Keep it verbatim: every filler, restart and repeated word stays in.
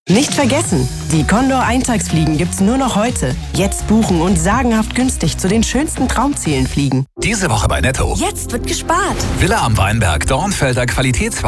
Nicht vergessen, die Condor Eintagsfliegen gibt's nur noch heute. Jetzt buchen und sagenhaft günstig zu den schönsten Traumzielen fliegen. Diese Woche bei Netto. Jetzt wird gespart. Villa am Weinberg, Dornfelder Qualitäts